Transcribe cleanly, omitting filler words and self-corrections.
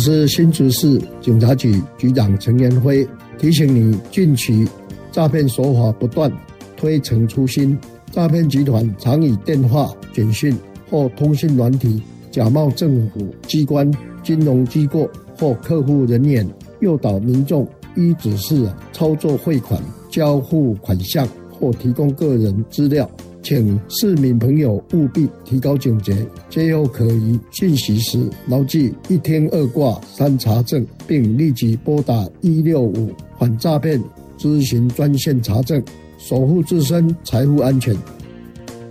是新竹市警察局局长陈延辉，提醒你近期诈骗手法不断，推陈出新。诈骗集团常以电话、简讯或通讯软体假冒政府机关、金融机构或客户人员，诱导民众依指示操作汇款、交付款项或提供个人资料。请市民朋友务必提高警觉，接获可疑讯息时牢记一听二挂三查证，并立即拨打165反诈骗咨询专线查证，守护自身财富安全。